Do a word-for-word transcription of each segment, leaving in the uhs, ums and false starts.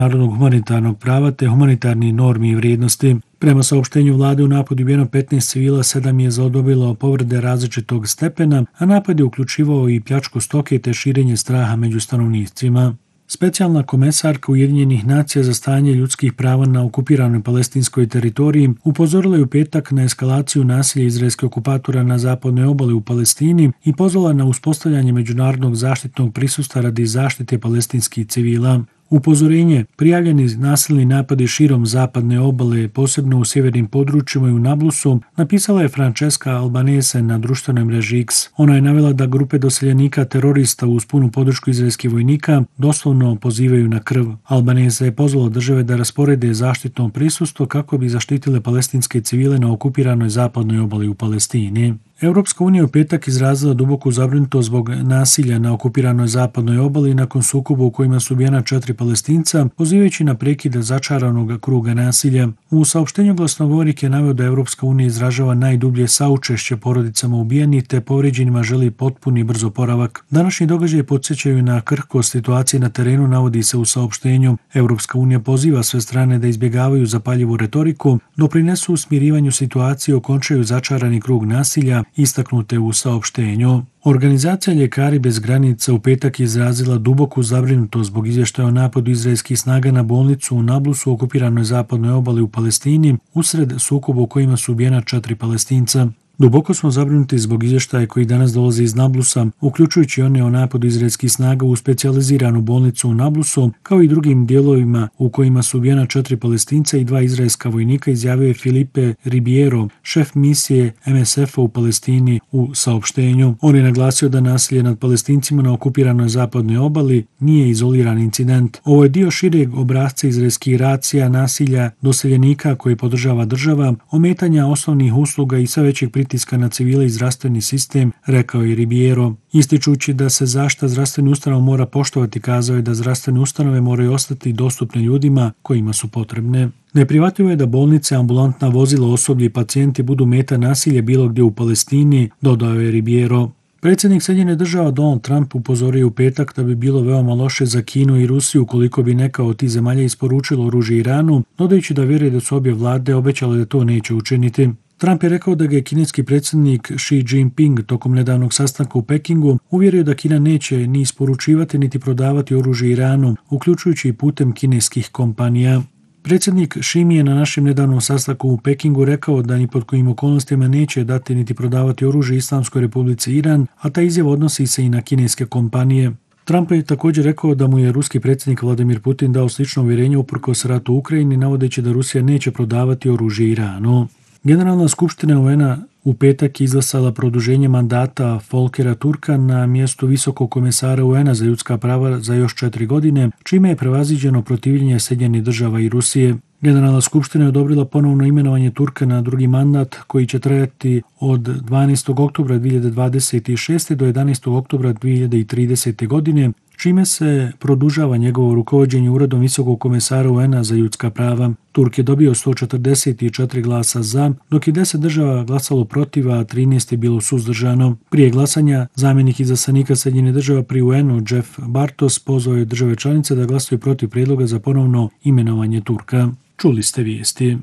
međunarodnog humanitarnog prava te humanitarnih normi i vrijednosti. Prema saopštenju vlade u napadu ubijeno petnaest civila, sedam je zadobilo povrede različitog stepena, a napad je uključivao i pljačku stoke te širenje straha među stanovnicima. Specijalna komesarka Ujedinjenih nacija za stanje ljudskih prava na okupiranoj palestinskoj teritoriji upozorila je u petak na eskalaciju nasilja izraelskih okupatora na zapadnoj obali u Palestini i pozvala na uspostavljanje međunarodnog zaštitnog prisustva radi zaštite palestinskih civila. Upozorenje, prijavljeni nasilni napadi širom zapadne obale, posebno u sjevernim područjima i u Nablusu, napisala je Francesca Albanese na društvenoj mreži X. Ona je navela da grupe doseljenika terorista uz punu podršku izraelskih vojnika doslovno pozivaju na krv. Albanese je pozvala države da rasporede zaštitno prisustvo kako bi zaštitile palestinske civile na okupiranoj zapadnoj obali u Palestini. Europska unija u petak izrazila duboku zabrinutost zbog nasilja na okupiranoj zapadnoj obali nakon sukoba u kojima su ubijena četiri Palestinca, pozivajući na prekid začaranog kruga nasilja. U saopštenju glasnogovornik je naveo da Europska unija izražava najdublje saučešće porodicama ubijenih te povrijeđenima želi potpuni i brzo oporavak. Današnji događaji podsjećaju na krhkost situacije na terenu, navodi se u saopštenju. Europska unija poziva sve strane da izbjegavaju zapaljivu retoriku, doprinesu smirivanju situacije, okončaju začarani krug nasilja, istaknute u saopštenju. Organizacija Ljekari bez granica u petak je izrazila duboku zabrinutost zbog izvještaja o napadu izraelskih snaga na bolnicu u Nablusu u okupiranoj zapadnoj obali u Palestini usred sukoba u kojima su ubijena četiri Palestinca. Duboko smo zabrinuti zbog izvještaja koji danas dolazi iz Nablusa, uključujući one o napadu izraelskih snaga u specijaliziranu bolnicu u Nablusu, kao i drugim dijelovima u kojima su ubijena četiri Palestinca i dva izraelska vojnika, izjavio je Filipe Ribiero, šef misije em es ef-a u Palestini u saopštenju. On je naglasio da nasilje nad Palestincima na okupiranoj zapadnoj obali nije izoliran incident. Ovo je dio šireg obrasca izraelskih racija, nasilja, doseljenika koje podržava država, ometanja osnovnih usluga i sve većeg pritiska na civile i zdravstveni sistem, rekao je Ribiero. Ističući da se zaštita zdravstvenih ustanova mora poštovati, kazao je da zdravstvene ustanove moraju ostati dostupne ljudima kojima su potrebne. Neprihvatljivo je da bolnice, ambulantna vozila, osoblje i pacijenti budu meta nasilja bilo gdje u Palestini, dodao je Ribiero. Predsjednik Sjedinjenih Država Donald Trump upozorio u petak da bi bilo veoma loše za Kinu i Rusiju ukoliko bi neka od tih zemalja isporučila oružje Iranu, dodajući da vjeruje da su obje vlade obećale da to neće učiniti. Trump je rekao da ga je kineski predsjednik Xi Jinping tokom nedavnog sastanka u Pekingu uvjerio da Kina neće ni isporučivati niti prodavati oružje Iranu, uključujući i putem kineskih kompanija. Predsjednik Xi mi je na našem nedavnom sastanku u Pekingu rekao da ni pod kojim okolnostima neće dati niti prodavati oružje Islamskoj Republici Iran, a ta izjava odnosi se i na kineske kompanije. Trump je također rekao da mu je ruski predsjednik Vladimir Putin dao slično uvjerenje uprkos ratu u Ukrajini, navodeći da Rusija neće prodavati oružje Iranu. Generalna skupština u en a u petak izglasala produženje mandata Volkera Turka na mjestu visokog komesara u en a za ljudska prava za još četiri godine, čime je prevaziđeno protivljenje Sjedinjenih Država i Rusije. Generalna skupština je odobrila ponovno imenovanje Turka na drugi mandat koji će trajati od dvanaestog oktobra dvije hiljade dvadeset šeste. do jedanaestog oktobra dvije hiljade tridesete. godine, čime se produžava njegovo rukovođenje uredom visokog komesara u en a za ljudska prava. Turk je dobio sto četrdeset četiri glasa za, dok je deset država glasalo protiv, a trinaest je bilo suzdržano. Prije glasanja, zamjenik izaslanika Sjedinjenih Država pri u en u Jeff Bartos pozvao je države članice da glasaju protiv prijedloga za ponovno imenovanje Turka. Čuli ste vijesti.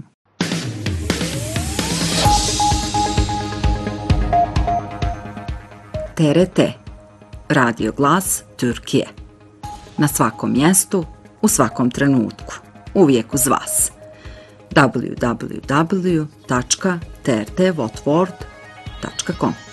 te er te, radio glas Türkije. Na svakom mjestu, u svakom trenutku, uvijek uz vas. double-u double-u double-u tačka te er te votvord tačka com